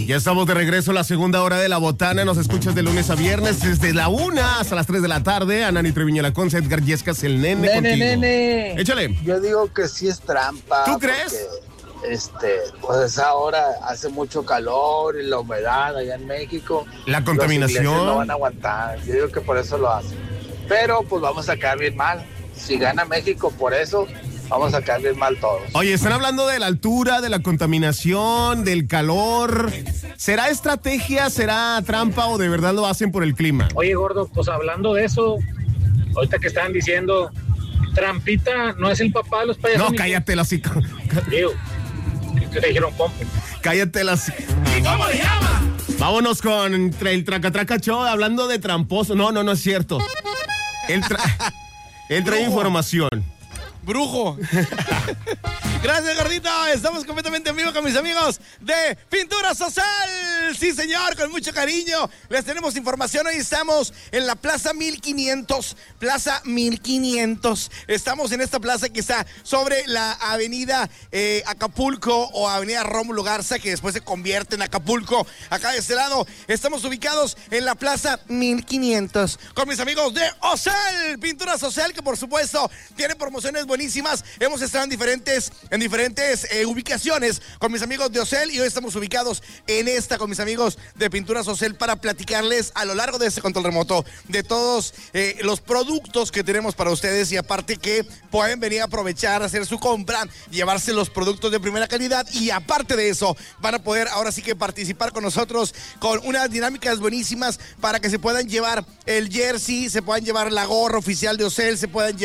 Ya estamos de regreso a la segunda hora de La Botana. Nos escuchas de lunes a viernes desde la 1 hasta las 3 de la tarde. Anani Treviño La Conce, Edgar Yescas, el nene contigo. Nene. Échale. Yo digo que sí es trampa. ¿Tú crees? Porque, pues ahora hace mucho calor y la humedad allá en México. La contaminación. Los ingleses no van a aguantar. Yo digo que por eso lo hacen. Pero pues vamos a quedar bien mal. Si gana México por eso, vamos a quedar bien mal todos. Oye, están hablando de la altura, de la contaminación, del calor. ¿Será estrategia, será trampa o de verdad lo hacen por el clima? Oye, gordo, pues hablando de eso, ahorita que estaban diciendo, Trampita no es el papá de los payasos. No, cállate la hocico. Digo, ¿qué te dijeron, pompo? Cállate la hocico. ¿Y cómo le llama? Vámonos con el Tracatraca Show hablando de tramposo. No es cierto. Él trae información. Brujo. Gracias, gordito. Estamos completamente en vivo con mis amigos de Pintura Social. Sí, señor, con mucho cariño. Les tenemos información. Hoy estamos en la Plaza 1500. Plaza 1500. Estamos en esta plaza que está sobre la avenida Acapulco o avenida Rómulo Garza, que después se convierte en Acapulco. Acá de este lado estamos ubicados en la Plaza 1500 con mis amigos de Ocel. Pintura Social, que por supuesto tiene promociones buenísimas. Hemos estado en diferentes ubicaciones con mis amigos de Ocel y hoy estamos ubicados en esta con mis amigos de Pinturas Ocel para platicarles a lo largo de este control remoto de todos los productos que tenemos para ustedes y aparte que pueden venir a aprovechar, hacer su compra, llevarse los productos de primera calidad y aparte de eso van a poder ahora sí que participar con nosotros con unas dinámicas buenísimas para que se puedan llevar el jersey, se puedan llevar la gorra oficial de Ocel, se puedan llevar